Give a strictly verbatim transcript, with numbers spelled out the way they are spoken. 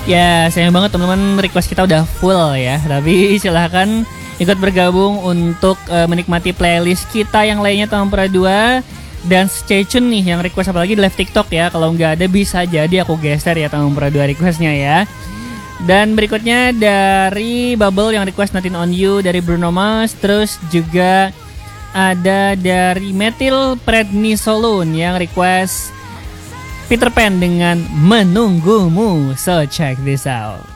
Ya, sayang banget teman-teman, request kita udah full ya. Tapi silahkan ikut bergabung untuk uh, menikmati playlist kita yang lainnya tahun Pura dua. Dan stay tune nih yang request apalagi di live TikTok ya. Kalau nggak ada bisa jadi aku geser ya tahun Pura dua requestnya ya. Dan berikutnya dari Bubble yang request Nothing On You dari Bruno Mars. Terus juga ada dari Metil Prednisolone yang request Peter Pan dengan Menunggumu. So check this out.